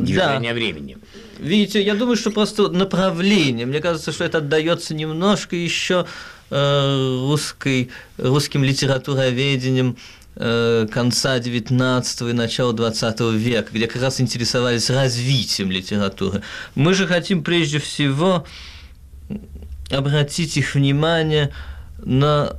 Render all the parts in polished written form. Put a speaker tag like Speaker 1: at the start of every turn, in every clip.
Speaker 1: движения времени.
Speaker 2: Видите, я думаю, что просто направление. Мне кажется, что это отдается немножко еще русским литературоведением конца XIX и начала XX века, где как раз интересовались развитием литературы. Мы же хотим прежде всего обратить их внимание на,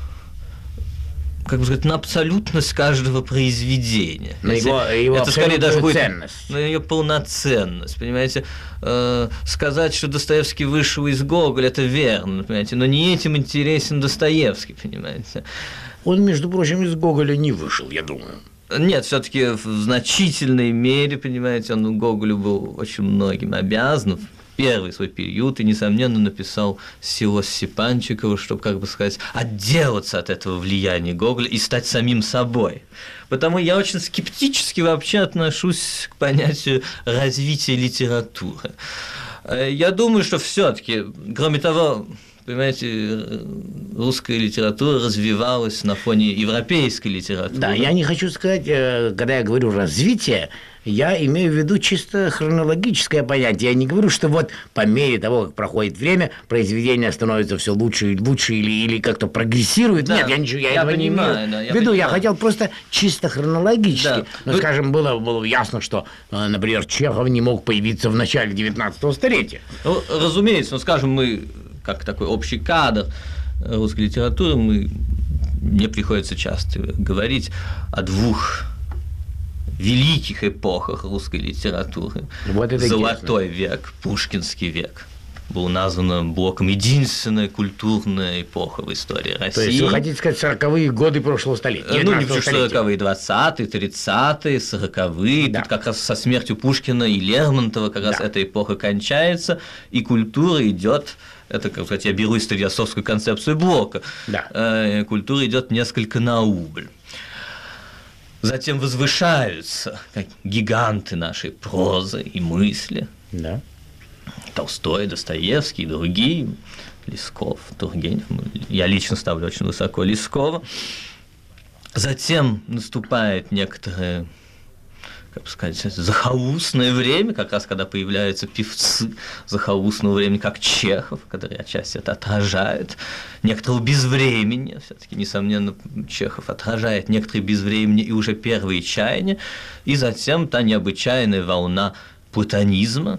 Speaker 2: как бы сказать, на абсолютность каждого произведения.
Speaker 1: На его
Speaker 2: это скорее даже будет
Speaker 1: ценность.
Speaker 2: на ее полноценность, понимаете. Сказать, что Достоевский вышел из Гоголя, это верно, понимаете, но не этим интересен Достоевский, понимаете.
Speaker 1: Он, между прочим, из Гоголя не вышел, я думаю.
Speaker 2: Нет, все-таки в значительной мере, понимаете, он Гоголю был очень многим обязан. Первый свой период и, несомненно, написал «Село Степанчиково», чтобы, как бы сказать, отделаться от этого влияния Гоголя и стать самим собой. Потому я очень скептически вообще отношусь к понятию развития литературы. Я думаю, что все-таки, кроме того, понимаете, русская литература развивалась на фоне европейской литературы.
Speaker 1: Да, я не хочу сказать, когда я говорю «развитие», я имею в виду чисто хронологическое понятие. Я не говорю, что вот по мере того, как проходит время, произведение становится все лучше и лучше или как-то прогрессирует. Да, нет, я этого не имею в виду. Я хотел просто чисто хронологически. Да. Но, скажем, было ясно, что, например, Чехов не мог появиться в начале 19-го столетия.
Speaker 2: Ну, разумеется, скажем, мы, как такой общий кадр русской литературы, мне приходится часто говорить о двух великих эпохах русской литературы.
Speaker 1: Вот это
Speaker 2: Золотой век, Пушкинский век был назван блоком единственная культурная эпоха в истории России.
Speaker 1: То есть вы хотите сказать 40-е годы прошлого столетия?
Speaker 2: Ну, не 40-е, 20-е, 30-е, 40-е. Да. Тут как раз со смертью Пушкина и Лермонтова как раз эта эпоха кончается, и культура идет. Это, как сказать, я беру историосовскую концепцию Блока. Да. Культура идет несколько на убыль. Затем возвышаются как гиганты нашей прозы и мысли.
Speaker 1: Да.
Speaker 2: Толстой, Достоевский и другие, Лесков, Тургенев. Я лично ставлю очень высоко Лескова. Затем наступает некоторое, как бы сказать, захолустное время, как раз когда появляются певцы захолустного времени, как Чехов, который отчасти это отражает, некоторого безвремени, все-таки, несомненно, Чехов отражает некоторые безвремени и уже первые чаяния, и затем та необычайная волна платонизма,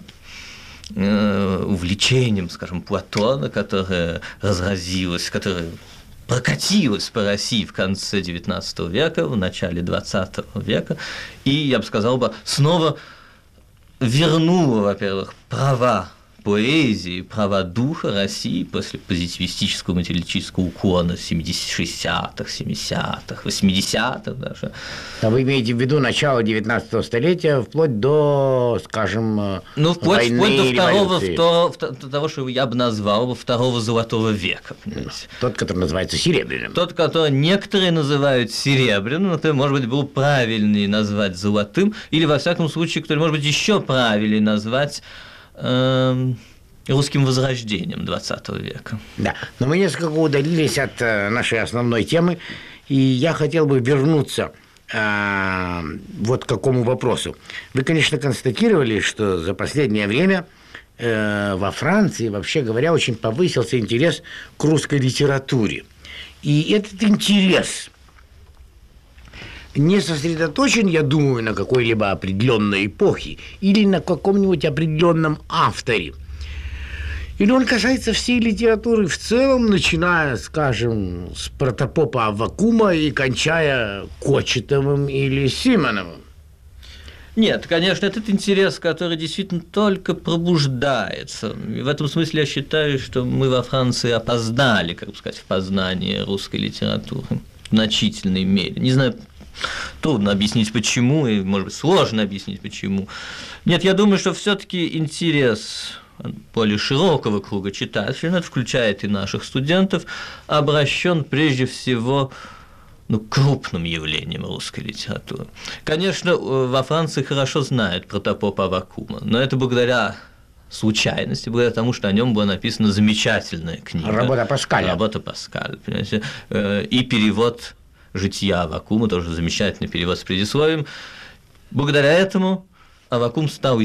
Speaker 2: увлечением, скажем, Платона, которая разразилась, которая прокатилась по России в конце XIX века, в начале XX века, и, я бы сказал, снова вернула, во-первых, права поэзии, права духа России после позитивистического материалистического уклона 60-х, 70-х, 80-х даже.
Speaker 1: А вы имеете в виду начало 19 столетия, вплоть до, скажем,
Speaker 2: вплоть до того, что я бы назвал второго золотого века.
Speaker 1: Тот, который называется серебряным.
Speaker 2: Тот, который некоторые называют серебряным, но который, может быть, был правильнее назвать золотым, или, во всяком случае, который, может быть, еще правильнее назвать русским возрождением XX века.
Speaker 1: Да, но мы несколько удалились от нашей основной темы, и я хотел бы вернуться вот к какому вопросу. Вы, конечно, констатировали, что за последнее время во Франции, вообще говоря, очень повысился интерес к русской литературе. И этот интерес не сосредоточен, я думаю, на какой-либо определенной эпохе или на каком-нибудь определенном авторе. Или он касается всей литературы в целом, начиная, скажем, с протопопа Аввакума и кончая Кочетовым или Симоновым.
Speaker 2: Нет, конечно, этот интерес, который действительно только пробуждается. И в этом смысле я считаю, что мы во Франции опоздали, как бы сказать, в познании русской литературы в значительной мере. Не знаю, трудно объяснить почему, и, может быть, сложно объяснить почему. Нет, я думаю, что все-таки интерес более широкого круга читателей, это включает и наших студентов, обращен прежде всего к крупным явлениям русской литературы. Конечно, во Франции хорошо знают протопопа Аввакума, но это благодаря случайности, благодаря тому, что о нем была написана замечательная книга.
Speaker 1: Работа Паскаля.
Speaker 2: Работа Паскаля, понимаете, и перевод «Жития Аввакума», тоже замечательный перевод с предисловием. Благодаря этому Аввакум стал